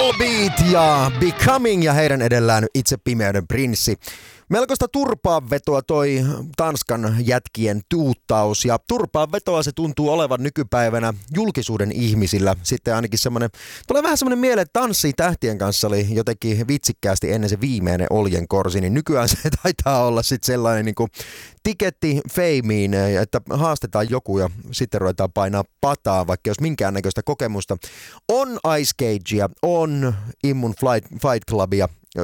Volbeat ja Becoming ja heidän edellään itse Pimeyden prinssi. Melkoista turpaanvetoa toi Tanskan jätkien tuuttaus ja turpaanvetoa se tuntuu olevan nykypäivänä julkisuuden ihmisillä. Sitten ainakin tulee vähän semmoinen mieleen, että Tanssii tähtien kanssa oli jotenkin vitsikkäästi ennen se viimeinen oljenkorsi, niin nykyään se taitaa olla sitten sellainen niin kuin tiketti feimiin, että haastetaan joku ja sitten ruvetaan painaa pataa, vaikka jos minkäännäköistä kokemusta. On Ice Cagea, on Immun Fight Clubia,